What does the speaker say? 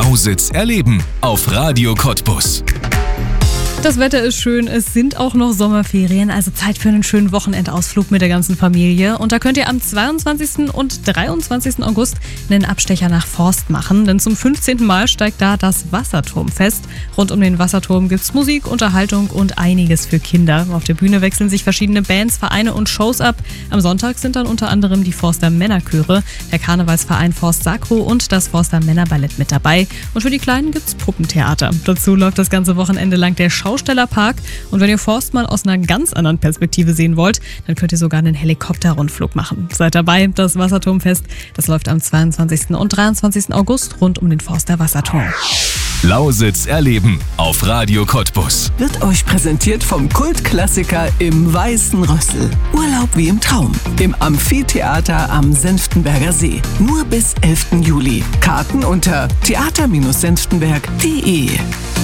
Lausitz erleben auf Radio Cottbus. Das Wetter ist schön, es sind auch noch Sommerferien, also Zeit für einen schönen Wochenendausflug mit der ganzen Familie. Und da könnt ihr am 22. und 23. August einen Abstecher nach Forst machen, denn zum 15. Mal steigt da das Wasserturmfest. Rund um den Wasserturm gibt's Musik, Unterhaltung und einiges für Kinder. Auf der Bühne wechseln sich verschiedene Bands, Vereine und Shows ab. Am Sonntag sind dann unter anderem die Forster Männerchöre, der Karnevalsverein Forst Sacro und das Forster Männerballett mit dabei. Und für die Kleinen gibt's Puppentheater. Dazu läuft das ganze Wochenende lang der Schaustellerpark. Und wenn ihr Forst mal aus einer ganz anderen Perspektive sehen wollt, dann könnt ihr sogar einen Helikopterrundflug machen. Seid dabei, das Wasserturmfest, das läuft am 22. und 23. August rund um den Forster Wasserturm. Lausitz erleben auf Radio Cottbus. Wird euch präsentiert vom Kultklassiker im Weißen Rössel. Urlaub wie im Traum. Im Amphitheater am Senftenberger See. Nur bis 11. Juli. Karten unter theater-senftenberg.de.